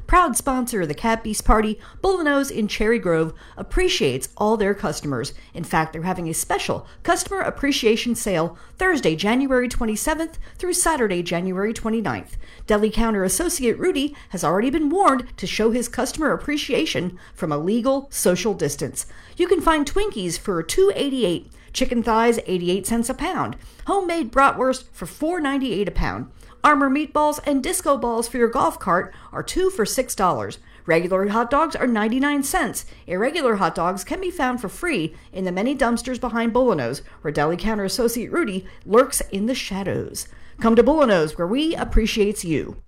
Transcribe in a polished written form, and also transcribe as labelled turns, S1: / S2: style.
S1: proud sponsor of the Cat Beast Party, Bullino's in Cherry Grove appreciates all their customers. In fact, they're having a special customer appreciation sale Thursday, January 27th through Saturday, January 29th. Deli counter associate Rudy has already been warned to show his customer appreciation from a legal social distance. You can find Twinkies for $2.88, chicken thighs 88 cents a pound, homemade bratwurst for $4.98 a pound. Armor meatballs and disco balls for your golf cart are 2 for $6. Regular hot dogs are 99 cents. Irregular hot dogs can be found for free in the many dumpsters behind Bullino's, where Deli counter associate Rudy lurks in the shadows. Come to Bullino's, where we appreciate you.